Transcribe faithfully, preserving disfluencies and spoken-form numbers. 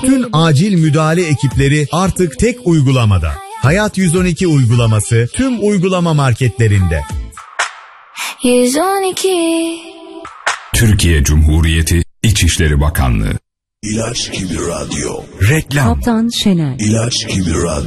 Bütün acil müdahale ekipleri artık tek uygulamada. Hayat yüz on iki uygulaması tüm uygulama marketlerinde. yüz on iki Türkiye Cumhuriyeti İçişleri Bakanlığı. İlaç gibi radyo. Reklam. Kaptan Şener. İlaç gibi radyo.